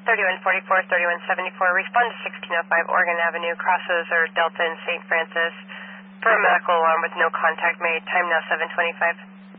3144, 3174, respond to 1605 Oregon Avenue, crosses or Delta in St. Francis. For a medical alarm with no contact made. Time now 7:25.